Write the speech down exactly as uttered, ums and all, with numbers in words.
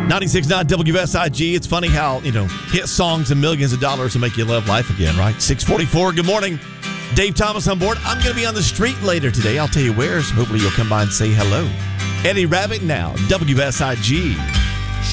ninety-six point nine W S I G. It's funny how, you know, hit songs and millions of dollars will make you love life again, right? six forty-four, good morning. Dave Thomas on board. I'm going to be on the street later today. I'll tell you where, so hopefully you'll come by and say hello. Eddie Rabbitt now, W S I G.